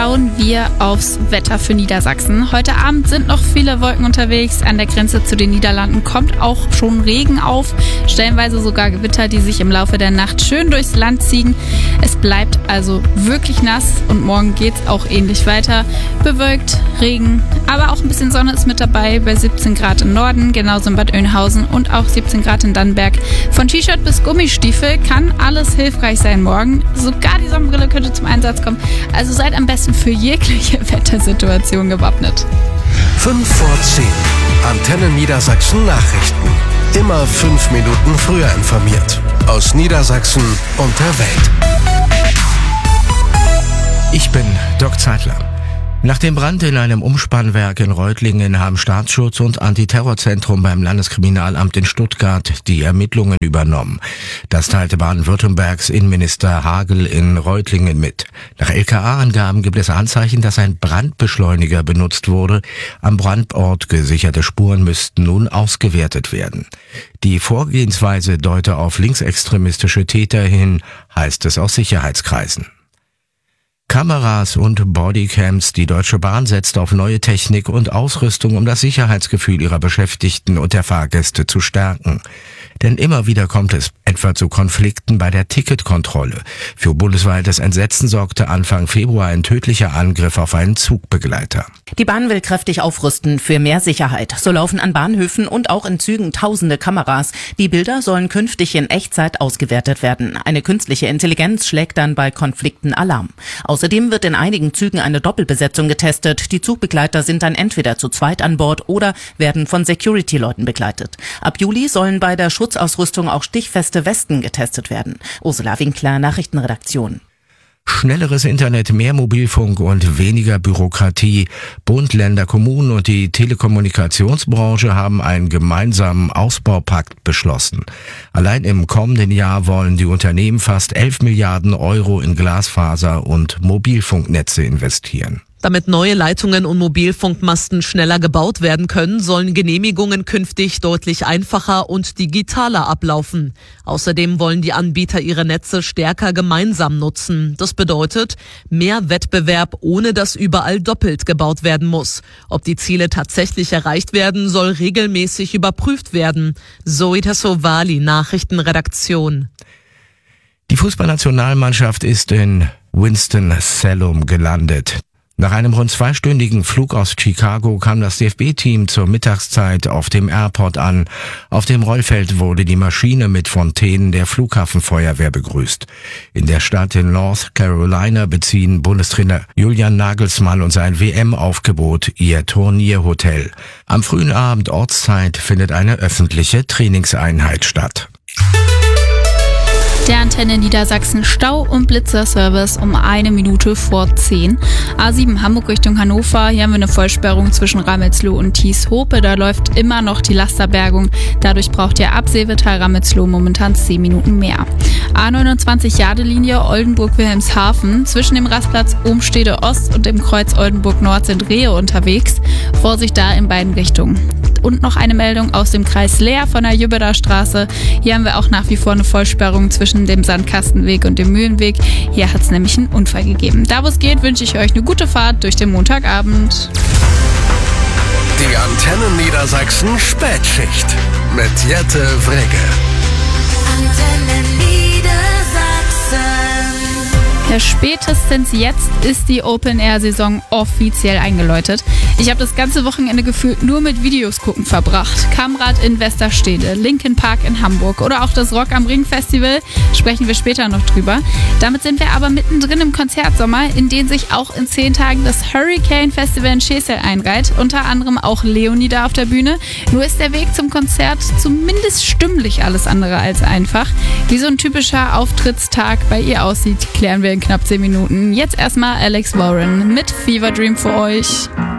schauen wir aufs Wetter für Niedersachsen. Heute Abend sind noch viele Wolken unterwegs. An der Grenze zu den Niederlanden kommt auch schon Regen auf. Stellenweise sogar Gewitter, die sich im Laufe der Nacht schön durchs Land ziehen. Es bleibt also wirklich nass und morgen geht's auch ähnlich weiter. Bewölkt, Regen, aber auch ein bisschen Sonne ist mit dabei bei 17 Grad im Norden, genauso in Bad Oeynhausen und auch 17 Grad in Dannenberg. Von T-Shirt bis Gummistiefel kann alles hilfreich sein morgen. Sogar die Sonnenbrille könnte zum Einsatz kommen. Also seid am besten für jegliche Wettersituation gewappnet. 5 vor 10. Antenne Niedersachsen Nachrichten. Immer 5 Minuten früher informiert. Aus Niedersachsen und der Welt. Ich bin Doc Zeitler. Nach dem Brand in einem Umspannwerk in Reutlingen haben Staatsschutz und Antiterrorzentrum beim Landeskriminalamt in Stuttgart die Ermittlungen übernommen. Das teilte Baden-Württembergs Innenminister Hagel in Reutlingen mit. Nach LKA-Angaben gibt es Anzeichen, dass ein Brandbeschleuniger benutzt wurde. Am Brandort gesicherte Spuren müssten nun ausgewertet werden. Die Vorgehensweise deute auf linksextremistische Täter hin, heißt es aus Sicherheitskreisen. Kameras und Bodycams. Die Deutsche Bahn setzt auf neue Technik und Ausrüstung, um das Sicherheitsgefühl ihrer Beschäftigten und der Fahrgäste zu stärken. Denn immer wieder kommt es etwa zu Konflikten bei der Ticketkontrolle. Für bundesweites Entsetzen sorgte Anfang Februar ein tödlicher Angriff auf einen Zugbegleiter. Die Bahn will kräftig aufrüsten für mehr Sicherheit. So laufen an Bahnhöfen und auch in Zügen tausende Kameras. Die Bilder sollen künftig in Echtzeit ausgewertet werden. Eine künstliche Intelligenz schlägt dann bei Konflikten Alarm. Außerdem wird in einigen Zügen eine Doppelbesetzung getestet. Die Zugbegleiter sind dann entweder zu zweit an Bord oder werden von Security-Leuten begleitet. Ab Juli sollen bei der Schutzausrüstung auch stichfeste Westen getestet werden. Ursula Winkler, Nachrichtenredaktion. Schnelleres Internet, mehr Mobilfunk und weniger Bürokratie. Bund, Länder, Kommunen und die Telekommunikationsbranche haben einen gemeinsamen Ausbaupakt beschlossen. Allein im kommenden Jahr wollen die Unternehmen fast 11 Milliarden Euro in Glasfaser- und Mobilfunknetze investieren. Damit neue Leitungen und Mobilfunkmasten schneller gebaut werden können, sollen Genehmigungen künftig deutlich einfacher und digitaler ablaufen. Außerdem wollen die Anbieter ihre Netze stärker gemeinsam nutzen. Das bedeutet mehr Wettbewerb, ohne dass überall doppelt gebaut werden muss. Ob die Ziele tatsächlich erreicht werden, soll regelmäßig überprüft werden. Zoe Tassovali, Nachrichtenredaktion. Die Fußballnationalmannschaft ist in Winston-Salem gelandet. Nach einem rund 2-stündigen Flug aus Chicago kam das DFB-Team zur Mittagszeit auf dem Airport an. Auf dem Rollfeld wurde die Maschine mit Fontänen der Flughafenfeuerwehr begrüßt. In der Stadt in North Carolina beziehen Bundestrainer Julian Nagelsmann und sein WM-Aufgebot ihr Turnierhotel. Am frühen Abend Ortszeit findet eine öffentliche Trainingseinheit statt. Der Antenne Niedersachsen Stau- und Blitzerservice um 1 Minute vor 10. A7 Hamburg Richtung Hannover. Hier haben wir eine Vollsperrung zwischen Ramelsloh und Thieshope. Da läuft immer noch die Lasterbergung. Dadurch braucht ihr ab Seevetal-Ramelsloh momentan 10 Minuten mehr. A29 Jadelinie Oldenburg-Wilhelmshaven. Zwischen dem Rastplatz Ohmstede Ost und dem Kreuz Oldenburg Nord sind Rehe unterwegs. Vorsicht da in beiden Richtungen. Und noch eine Meldung aus dem Kreis Leer von der Jübbeler Straße. Hier haben wir auch nach wie vor eine Vollsperrung zwischen dem Sandkastenweg und dem Mühlenweg. Hier hat es nämlich einen Unfall gegeben. Da wo es geht, wünsche ich euch eine gute Fahrt durch den Montagabend. Die Antenne Niedersachsen Spätschicht mit Jette Wregge. Antenne Niedersachsen. Ja, spätestens jetzt ist die Open-Air-Saison offiziell eingeläutet. Ich habe das ganze Wochenende gefühlt nur mit Videos gucken verbracht. Kamrad in Westerstede, Linkin Park in Hamburg oder auch das Rock am Ring Festival, sprechen wir später noch drüber. Damit sind wir aber mittendrin im Konzertsommer, in den sich auch in 10 Tagen das Hurricane Festival in Schesel einreiht. Unter anderem auch Leonie da auf der Bühne. Nur ist der Weg zum Konzert zumindest stimmlich alles andere als einfach. Wie so ein typischer Auftrittstag bei ihr aussieht, klären wir in knapp 10 Minuten. Jetzt erstmal Alex Warren mit Fever Dream für euch.